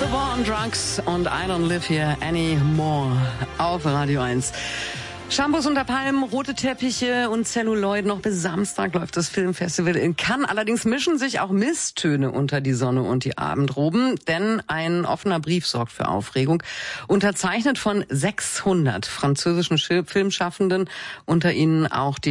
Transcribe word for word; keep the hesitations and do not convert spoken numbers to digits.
War on Drugs und I Don't Live Here Anymore auf Radio eins. Shampoos unter Palmen, rote Teppiche und Celluloid. Noch bis Samstag läuft das Filmfestival in Cannes. Allerdings mischen sich auch Misstöne unter die Sonne und die Abendroben, denn ein offener Brief sorgt für Aufregung. Unterzeichnet von sechshundert französischen Filmschaffenden, unter ihnen auch die